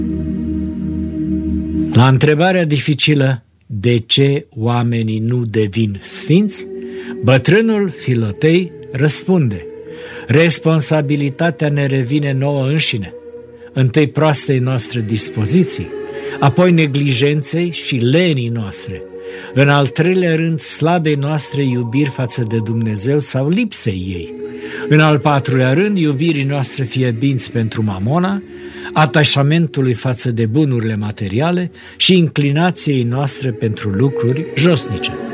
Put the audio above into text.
La întrebarea dificilă, de ce oamenii nu devin sfinți, bătrânul Filotei răspunde: responsabilitatea ne revine nouă înșine, întâi proastei noastre dispoziții, apoi neglijenței și lenii noastre, în al treilea rând slabei noastre iubiri față de Dumnezeu sau lipsei ei, în al patrulea rând iubirii noastre fierbinți pentru mamona, atașamentului față de bunurile materiale și inclinației noastre pentru lucruri josnice.